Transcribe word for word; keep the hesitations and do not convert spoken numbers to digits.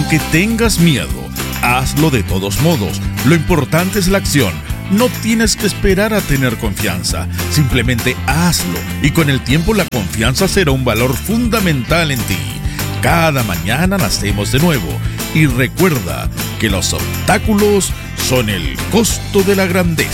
Aunque tengas miedo, hazlo de todos modos. Lo importante es la acción. No tienes que esperar a tener confianza. Simplemente hazlo. Y con el tiempo la confianza será un valor fundamental en ti. Cada mañana nacemos de nuevo. Y recuerda que los obstáculos son el costo de la grandeza.